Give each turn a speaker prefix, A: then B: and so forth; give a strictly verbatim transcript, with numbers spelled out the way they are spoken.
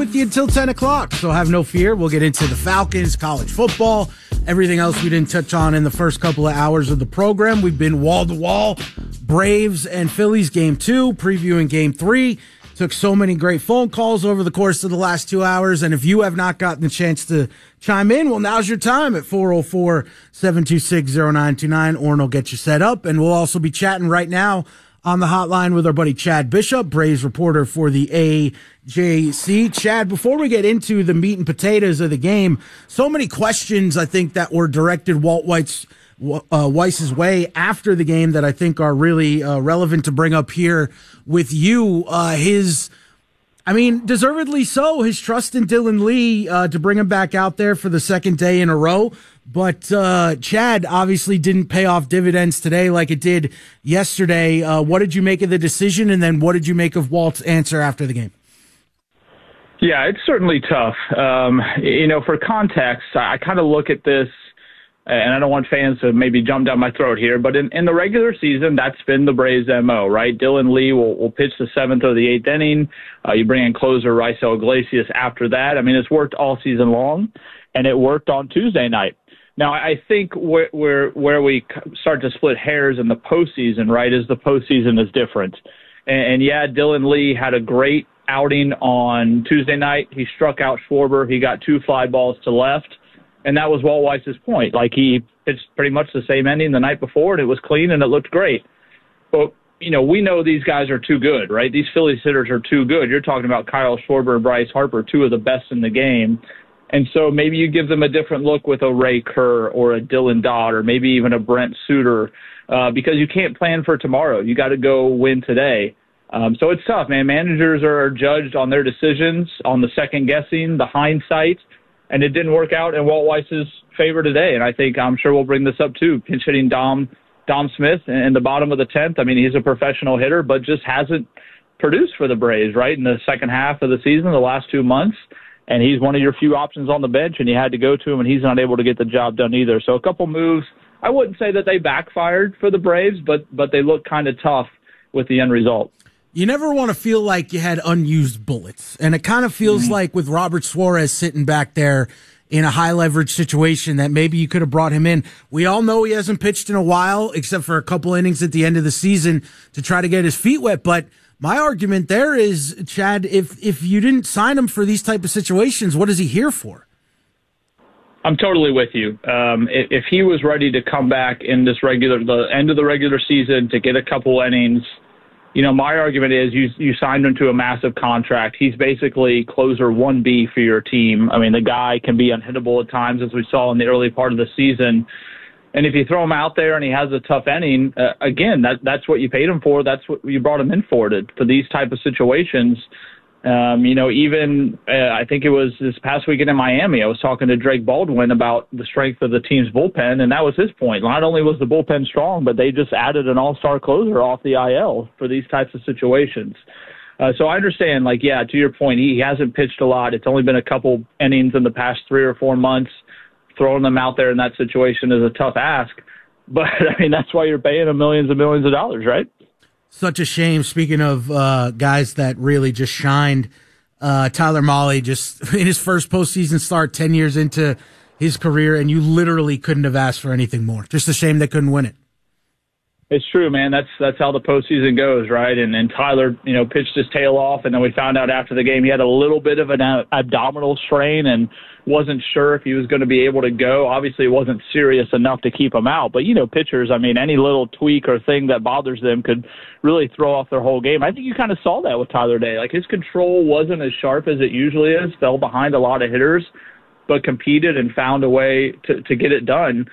A: with you until ten o'clock, so have no fear. We'll get into the Falcons, college football, everything else we didn't touch on in the first couple of hours of the program. We've been wall-to-wall, Braves and Phillies game two, previewing game three. Took so many great phone calls over the course of the last two hours, and if you have not gotten the chance to chime in, well, now's your time at four oh four, seven two six, oh nine two nine. Orrin will get you set up, and we'll also be chatting right now on the hotline with our buddy Chad Bishop, Braves reporter for the A J C. Chad, before we get into the meat and potatoes of the game, so many questions, I think, that were directed Walt White's Uh, Weiss's way after the game that I think are really uh, relevant to bring up here with you. Uh, his, I mean, deservedly so, his trust in Dylan Lee uh, to bring him back out there for the second day in a row. But uh, Chad obviously didn't pay off dividends today like it did yesterday. Uh, what did you make of the decision, and then what did you make of Walt's answer after the game?
B: Yeah, it's certainly tough. Um, you know, for context, I, I kind of look at this, and I don't want fans to maybe jump down my throat here, but in, in the regular season, that's been the Braves' M O, right? Dylan Lee will, will pitch the seventh or the eighth inning. Uh, you bring in closer Raisel Iglesias after that. I mean, it's worked all season long, and it worked on Tuesday night. Now, I think where, where, where we start to split hairs in the postseason, right, is the postseason is different. And, and yeah, Dylan Lee had a great outing on Tuesday night. He struck out Schwarber. He got two fly balls to left. And that was Walt Weiss's point. Like, he pitched pretty much the same inning the night before, and it was clean, and it looked great. But, you know, we know these guys are too good, right? These Phillies hitters are too good. You're talking about Kyle Schwarber and Bryce Harper, two of the best in the game. And so maybe you give them a different look with a Ray Kerr or a Dylan Dodd or maybe even a Brent Suter uh, because you can't plan for tomorrow. You got to go win today. Um, so it's tough, man. Managers are judged on their decisions, on the second guessing, the hindsight. And it didn't work out in Walt Weiss's favor today. And I think I'm sure we'll bring this up too. Pinch hitting Dom Dom Smith in the bottom of the tenth. I mean, he's a professional hitter, but just hasn't produced for the Braves, right, in the second half of the season, the last two months. And he's one of your few options on the bench, and you had to go to him, and he's not able to get the job done either. So a couple moves. I wouldn't say that they backfired for the Braves, but but they look kind of tough with the end result.
A: You never want to feel like you had unused bullets. And it kind of feels mm-hmm. like with Robert Suarez sitting back there in a high-leverage situation that maybe you could have brought him in. We all know he hasn't pitched in a while, except for a couple innings at the end of the season to try to get his feet wet. But my argument there is, Chad, if if you didn't sign him for these type of situations, what is he here for?
B: I'm totally with you. Um, if, if he was ready to come back in this regular, the end of the regular season to get a couple innings, you know, my argument is you you signed him to a massive contract. He's basically closer one B for your team. I mean, the guy can be unhittable at times, as we saw in the early part of the season. And if you throw him out there and he has a tough inning, uh, again, that that's what you paid him for. That's what you brought him in for, to, for these type of situations. Um, you know, even uh, I think it was this past weekend in Miami, I was talking to Drake Baldwin about the strength of the team's bullpen, and that was his point. Not only was the bullpen strong, but they just added an all-star closer off the I L for these types of situations. Uh, so I understand, like, yeah, to your point, he hasn't pitched a lot. It's only been a couple innings in the past three or four months. Throwing them out there in that situation is a tough ask. But, I mean, that's why you're paying him millions and millions of dollars, right?
A: Such a shame. Speaking of uh, guys that really just shined, uh, Tyler Mahle just in his first postseason start, ten years into his career, and you literally couldn't have asked for anything more. Just a shame they couldn't win it.
B: It's true, man. That's that's how the postseason goes, right? And and Tyler, you know, pitched his tail off, and then we found out after the game he had a little bit of an abdominal strain and wasn't sure if he was going to be able to go. Obviously, it wasn't serious enough to keep him out. But, you know, pitchers, I mean, any little tweak or thing that bothers them could really throw off their whole game. I think you kind of saw that with Tyler Day. Like, his control wasn't as sharp as it usually is, fell behind a lot of hitters, but competed and found a way to, to get it done.